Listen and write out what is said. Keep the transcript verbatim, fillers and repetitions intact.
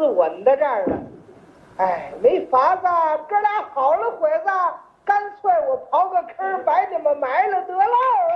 稳在这儿了。哎，没法子，哥俩好了会子，干脆我刨个坑把你们埋了得了。